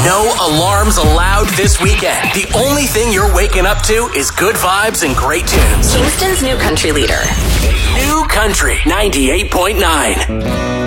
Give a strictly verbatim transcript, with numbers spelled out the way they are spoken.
No alarms allowed this weekend. The only thing you're waking up to is good vibes and great tunes. Kingston's new country leader. New Country ninety-eight point nine.